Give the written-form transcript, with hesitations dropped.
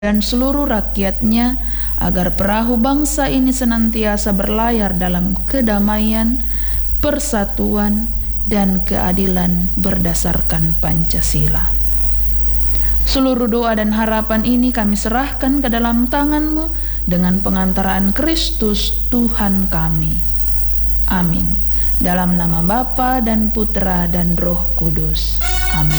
dan seluruh rakyatnya, agar perahu bangsa ini senantiasa berlayar dalam kedamaian, persatuan, dan keadilan berdasarkan Pancasila. Seluruh doa dan harapan ini kami serahkan ke dalam tangan-Mu dengan pengantaraan Kristus Tuhan kami. Amin. Dalam nama Bapa dan Putra dan Roh Kudus. Amin.